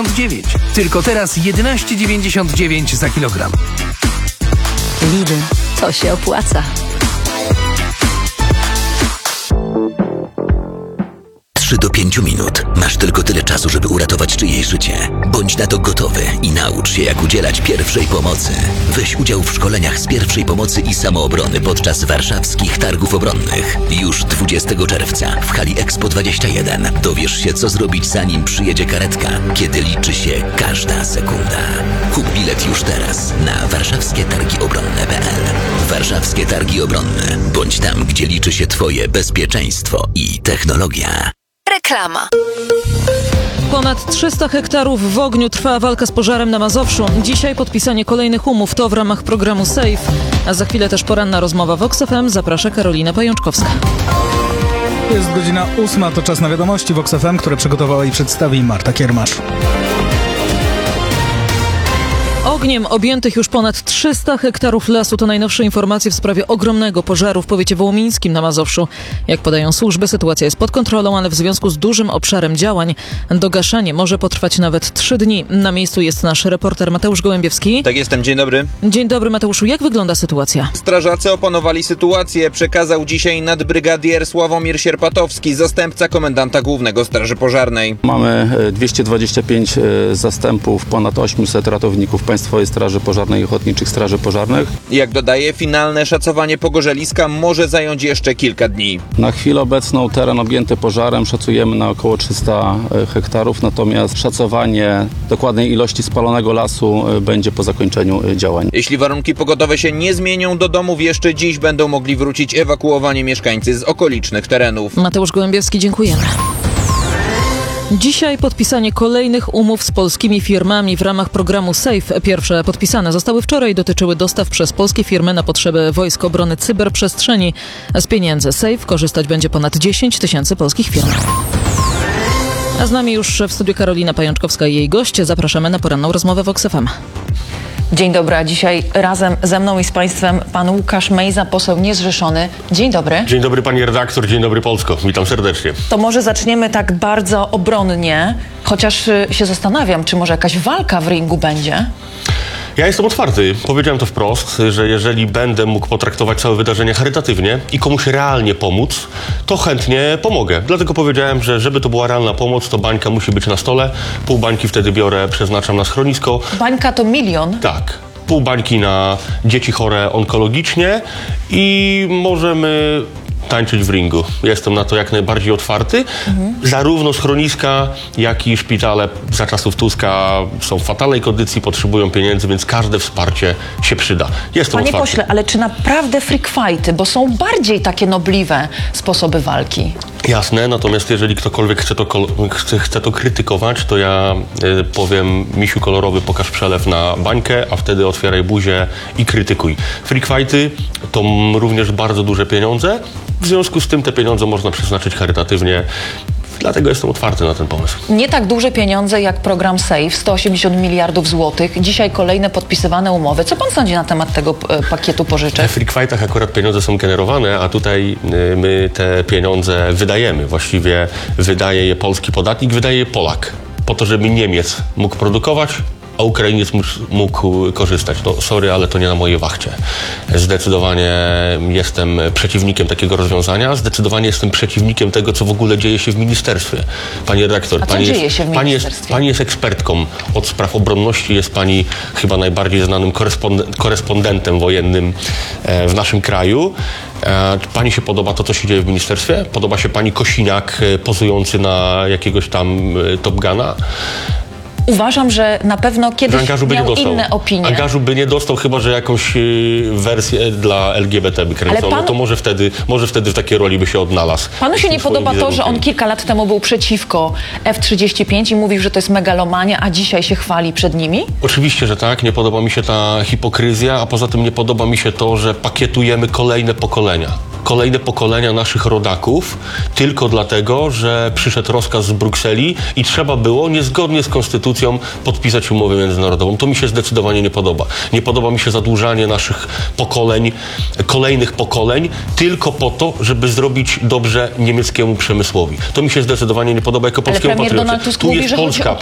Tylko teraz 11,99 za kilogram. Lidl, to się opłaca. 3 do 5 minut. Masz tylko tyle czasu, żeby uratować czyjeś życie. Bądź na to gotowy i naucz się, jak udzielać pierwszej pomocy. Weź udział w szkoleniach z pierwszej pomocy i samoobrony podczas warszawskich targów obronnych. Już 20 czerwca w hali Expo 21 dowiesz się, co zrobić, zanim przyjedzie karetka, kiedy liczy się każda sekunda. Kup bilet już teraz na warszawskietargiobronne.pl. Warszawskie Targi Obronne. Bądź tam, gdzie liczy się Twoje bezpieczeństwo i technologia. Reklama. Ponad 300 hektarów w ogniu, trwa walka z pożarem na Mazowszu. Dzisiaj podpisanie kolejnych umów, to w ramach programu SAFE. A za chwilę też poranna rozmowa w Vox FM. Zaprasza Karolina Pajączkowska. Jest godzina 8, to czas na wiadomości Vox FM, które przygotowała i przedstawi Marta Kiermasz. Ogniem objętych już ponad 300 hektarów lasu to najnowsze informacje w sprawie ogromnego pożaru w powiecie wołomińskim na Mazowszu. Jak podają służby, sytuacja jest pod kontrolą, ale w związku z dużym obszarem działań dogaszanie może potrwać nawet 3 dni. Na miejscu jest nasz reporter Mateusz Gołębiewski. Tak, jestem. Dzień dobry. Dzień dobry, Mateuszu. Jak wygląda sytuacja? Strażacy opanowali sytuację, przekazał dzisiaj nadbrygadier Sławomir Sierpatowski, zastępca komendanta głównego Straży Pożarnej. Mamy 225 zastępów, ponad 800 ratowników Państwowej Straży Pożarnej i Ochotniczych Straży Pożarnych. Jak dodaje, finalne szacowanie pogorzeliska może zająć jeszcze kilka dni. Na chwilę obecną teren objęty pożarem szacujemy na około 300 hektarów, natomiast szacowanie dokładnej ilości spalonego lasu będzie po zakończeniu działań. Jeśli warunki pogodowe się nie zmienią, do domów jeszcze dziś będą mogli wrócić ewakuowani mieszkańcy z okolicznych terenów. Mateusz Gołębiewski, dziękujemy. Dzisiaj podpisanie kolejnych umów z polskimi firmami w ramach programu SAFE. Pierwsze podpisane zostały wczoraj, dotyczyły dostaw przez polskie firmy na potrzeby Wojsk Obrony Cyberprzestrzeni. Z pieniędzy SAFE korzystać będzie ponad 10 000 polskich firm. A z nami już w studiu Karolina Pajączkowska i jej goście. Zapraszamy na poranną rozmowę Vox FM. Dzień dobry, a dzisiaj razem ze mną i z Państwem pan Łukasz Mejza, poseł niezrzeszony. Dzień dobry. Dzień dobry pani redaktor, dzień dobry Polsko. Witam serdecznie. To może zaczniemy tak bardzo obronnie, chociaż się zastanawiam, czy może jakaś walka w ringu będzie? Ja jestem otwarty. Powiedziałem to wprost, że jeżeli będę mógł potraktować całe wydarzenie charytatywnie i komuś realnie pomóc, to chętnie pomogę. Dlatego powiedziałem, że żeby to była realna pomoc, to bańka musi być na stole. Pół bańki wtedy biorę, przeznaczam na schronisko. Bańka to 1 000 000? Tak. Pół bańki na dzieci chore onkologicznie i możemy tańczyć w ringu. Jestem na to jak najbardziej otwarty. Zarówno schroniska, jak i szpitale za czasów Tuska są w fatalnej kondycji, potrzebują pieniędzy, więc każde wsparcie się przyda. Jestem Panie otwarty. pośle, ale czy naprawdę freak fighty, bo są bardziej takie nobliwe sposoby walki? Jasne, natomiast jeżeli ktokolwiek chce to krytykować, to ja powiem: misiu kolorowy, pokaż przelew na bańkę, a wtedy otwieraj buzię i krytykuj. Freak fighty to również bardzo duże pieniądze. W związku z tym te pieniądze można przeznaczyć charytatywnie. Dlatego jestem otwarty na ten pomysł. Nie tak duże pieniądze jak program SAFE, 180 miliardów złotych. Dzisiaj kolejne podpisywane umowy. Co pan sądzi na temat tego pakietu pożyczek? W freak fightach akurat pieniądze są generowane, a tutaj my te pieniądze wydajemy. Właściwie wydaje je polski podatnik, wydaje je Polak. Po to, żeby Niemiec mógł produkować, a Ukrainiec mógł korzystać. No sorry, ale to nie na mojej wachcie. Zdecydowanie jestem przeciwnikiem takiego rozwiązania. Zdecydowanie jestem przeciwnikiem tego, co w ogóle dzieje się w ministerstwie. Pani redaktor, pani jest ekspertką od spraw obronności, jest pani chyba najbardziej znanym korespondentem wojennym w naszym kraju. Pani się podoba to, co się dzieje w ministerstwie? Podoba się pani Kosiniak pozujący na jakiegoś tam Top Guna? Uważam, że na pewno kiedyś miał inne opinie. Angażu by nie dostał, chyba że jakąś wersję dla LGBT by kręcono. To może wtedy w takiej roli by się odnalazł. Panu się nie podoba to, że on kilka lat temu był przeciwko F-35 i mówił, że to jest megalomania, a dzisiaj się chwali przed nimi? Oczywiście, że tak. Nie podoba mi się ta hipokryzja, a poza tym nie podoba mi się to, że pakietujemy kolejne pokolenia naszych rodaków tylko dlatego, że przyszedł rozkaz z Brukseli i trzeba było niezgodnie z konstytucją podpisać umowę międzynarodową. To mi się zdecydowanie nie podoba. Nie podoba mi się zadłużanie naszych pokoleń, kolejnych pokoleń, tylko po to, żeby zrobić dobrze niemieckiemu przemysłowi. To mi się zdecydowanie nie podoba jako polskiemu patriocie. Ale premier Donald Tusk mówi, że chodzi o